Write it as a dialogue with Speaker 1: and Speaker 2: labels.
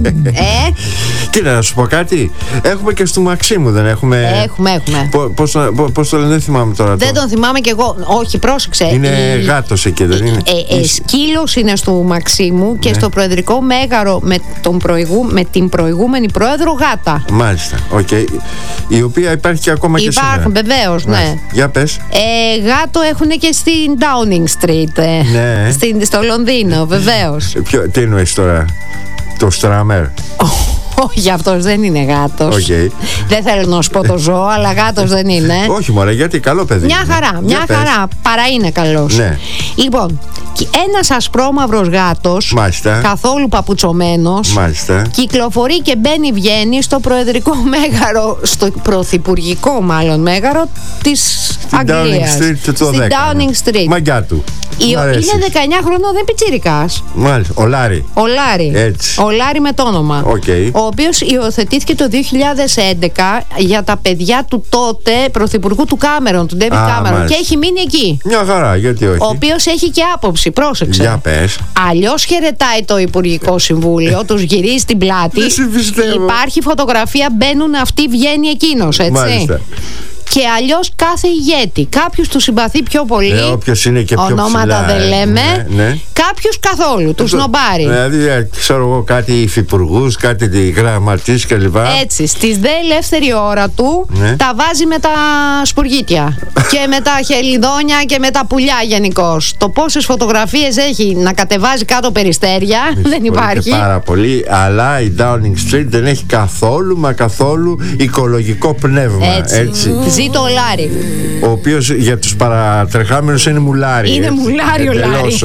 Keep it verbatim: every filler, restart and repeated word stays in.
Speaker 1: Ε.
Speaker 2: Τι να σου πω κάτι. Έχουμε και στο Μαξίμου, δεν έχουμε?
Speaker 1: Έχουμε, έχουμε.
Speaker 2: Πώς πώς το λένε, δεν θυμάμαι τώρα.
Speaker 1: Δεν τον θυμάμαι κι εγώ. Όχι, πρόσεξε.
Speaker 2: Είναι
Speaker 1: η...
Speaker 2: γάτος εκεί, δεν είναι?
Speaker 1: Ε, ε, σκύλος είναι στο Μαξίμου και ναι. στο Προεδρικό Μέγαρο με, τον προηγού, με την προηγούμενη πρόεδρο γάτα.
Speaker 2: Μάλιστα, οκ. Okay. Η οποία υπάρχει και ακόμα και σήμερα.
Speaker 1: Υπάρχουν, βεβαίως, ναι.
Speaker 2: Για πες.
Speaker 1: Ε, γάτο έχουν και στην Downing Street. Ε,
Speaker 2: ναι.
Speaker 1: στην, στο Λονδίνο, βεβαίως.
Speaker 2: Ποιο, τι εννοείς τώρα, το Στράμερ?
Speaker 1: Όχι, αυτός δεν είναι γάτος.
Speaker 2: Okay.
Speaker 1: Δεν θέλω να σου πω το ζώο, αλλά γάτος δεν είναι.
Speaker 2: Όχι μωρέ, γιατί καλό παιδί.
Speaker 1: Μια χαρά, μια
Speaker 2: Για
Speaker 1: χαρά.
Speaker 2: πες.
Speaker 1: Παρά είναι καλός.
Speaker 2: Ναι.
Speaker 1: Λοιπόν, ένας ασπρόμαυρος γάτος,
Speaker 2: μάλιστα, καθόλου
Speaker 1: παπουτσωμένος,
Speaker 2: μάλιστα,
Speaker 1: κυκλοφορεί και μπαίνει βγαίνει στο προεδρικό μέγαρο, στο πρωθυπουργικό μάλλον μέγαρο της Αγγλίας.
Speaker 2: Στην
Speaker 1: Downing Street.
Speaker 2: Μαγκιά του.
Speaker 1: Είναι δεκαεννιά χρονών, δεν πιτσιρικάς.
Speaker 2: Μάλιστα, ο Λάρη.
Speaker 1: Ο Λάρη.
Speaker 2: Έτσι.
Speaker 1: Ο Λάρη με το όνομα.
Speaker 2: Okay.
Speaker 1: Ο οποίος υιοθετήθηκε το δύο χιλιάδες έντεκα για τα παιδιά του τότε πρωθυπουργού του Κάμερον, του Ντέβιντ Κάμερον. Και έχει μείνει εκεί.
Speaker 2: Μια χαρά, γιατί όχι.
Speaker 1: Ο οποίος έχει και άποψη, πρόσεξε.
Speaker 2: Για πες.
Speaker 1: Αλλιώς χαιρετάει το Υπουργικό Συμβούλιο, τους γυρίζει την πλάτη. Υπάρχει φωτογραφία, μπαίνουν αυτοί, βγαίνει εκείνος, έτσι.
Speaker 2: Μάλιστα.
Speaker 1: Και αλλιώς κάθε ηγέτη. Κάποιους τους συμπαθεί πιο πολύ.
Speaker 2: Ε, όποιος είναι και πιο
Speaker 1: ονόματα
Speaker 2: ψηλά,
Speaker 1: δεν λέμε.
Speaker 2: Ναι, ναι.
Speaker 1: Κάποιους καθόλου. Τους σνομπάρει.
Speaker 2: Δηλαδή, ξέρω εγώ, κάτι υφυπουργούς, κάτι γραμματείς κλπ.
Speaker 1: Έτσι. Στη δε ελεύθερη ώρα του
Speaker 2: ναι.
Speaker 1: τα βάζει με τα σπουργίτια. Και με τα χελιδόνια και με τα πουλιά γενικώς. Το πόσες φωτογραφίες έχει να κατεβάζει κάτω περιστέρια δεν υπάρχει.
Speaker 2: Πάρα πολύ. Αλλά η Downing Street δεν έχει καθόλου μα καθόλου οικολογικό πνεύμα.
Speaker 1: Έτσι.
Speaker 2: Έτσι.
Speaker 1: Ζει το Λάρη.
Speaker 2: Ο οποίος για τους παρατρεχάμενους είναι μουλάρι.
Speaker 1: Είναι
Speaker 2: έτσι.
Speaker 1: μουλάρι ο Λάρη.